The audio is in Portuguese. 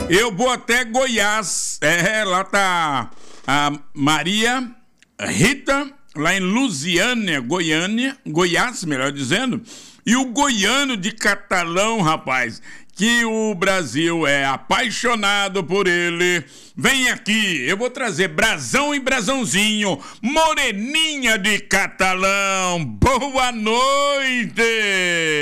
Eu vou até Goiás. Lá tá a Maria Rita, lá em Lusiânia, Goiás, melhor dizendo. E o goiano de Catalão, rapaz, que o Brasil é apaixonado por ele. Vem aqui, eu vou trazer Brasão e Brasãozinho, Moreninha de Catalão. Boa noite!